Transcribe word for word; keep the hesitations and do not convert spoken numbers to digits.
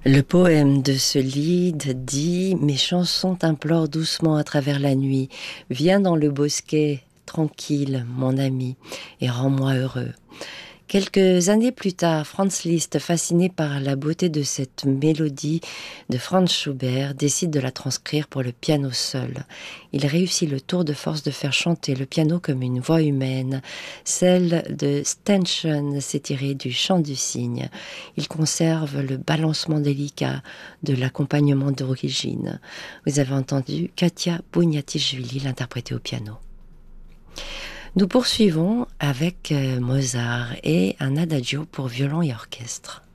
Le poème de ce lead dit « Mes chansons t'implorent doucement à travers la nuit. Viens dans le bosquet, tranquille, mon ami, et rends-moi heureux. » Quelques années plus tard, Franz Liszt, fasciné par la beauté de cette mélodie de Franz Schubert, décide de la transcrire pour le piano seul. Il réussit le tour de force de faire chanter le piano comme une voix humaine. Celle de Stenchen s'est tirée du chant du cygne. Il conserve le balancement délicat de l'accompagnement d'origine. Vous avez entendu Katia Bouniatichvili l'interpréter au piano. Nous poursuivons avec Mozart et un adagio pour violon et orchestre.